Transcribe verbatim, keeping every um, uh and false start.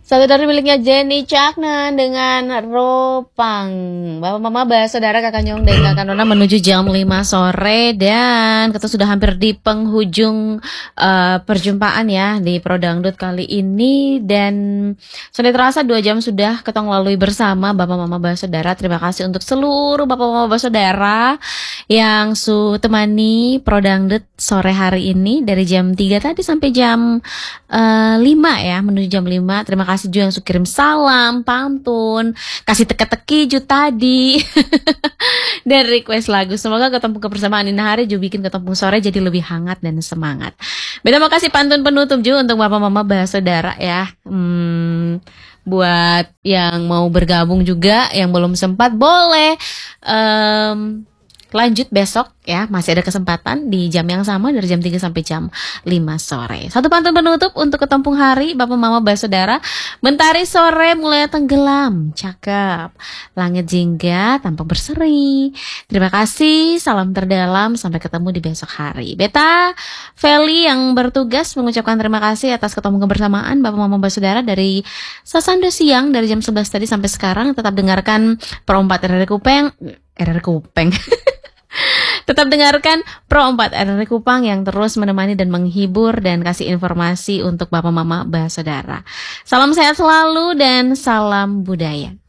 Satu dari miliknya Jenny Caknan dengan Ropang. Bapak Mama, Bah Saudara, Kakak Nyong dan Kakak Nona menuju jam lima sore dan kita sudah hampir di penghujung uh, perjumpaan ya di Pro Dangdut kali ini dan sudah terasa dua jam sudah ketong lalui bersama Bapak Mama, Bah Saudara. Terima kasih untuk seluruh Bapak Mama, Bah Saudara yang su temani Pro Dangdut sore hari ini dari jam tiga tadi sampai jam uh, lima ya, menuju jam lima. Terima kasih juga yang suka kirim salam, pantun, kasih teka-teki ju tadi dan request lagu. Semoga ketemu kebersamaan ini hari juga bikin ketemu sore jadi lebih hangat dan semangat. Beta makasih pantun penutup juga untuk Bapak Mama, Bah Saudara ya. Hmm, buat yang mau bergabung juga yang belum sempat boleh um, lanjut besok ya, masih ada kesempatan di jam yang sama dari jam tiga sampai jam lima sore. Satu pantun penutup untuk ketempung hari Bapak Mama, Bah Saudara. Mentari sore mulai tenggelam, cakep. Langit jingga tampak berseri. Terima kasih, salam terdalam, sampai ketemu di besok hari. Beta Feli yang bertugas mengucapkan terima kasih atas ketemu kebersamaan Bapak Mama, Bah Saudara dari Sasando siang dari jam sebelas tadi sampai sekarang. Tetap dengarkan Pro empat R R Kupeng, R R Kupeng. Tetap dengarkan Pro empat R R Kupang yang terus menemani dan menghibur dan kasih informasi untuk Bapak Mama, Bah Saudara. Salam sehat selalu dan salam budaya.